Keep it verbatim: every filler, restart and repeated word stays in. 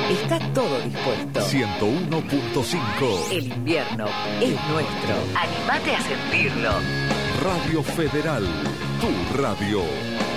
Está todo dispuesto. ciento uno punto cinco. El invierno es nuestro. Animate a sentirlo. Radio Federal, tu radio.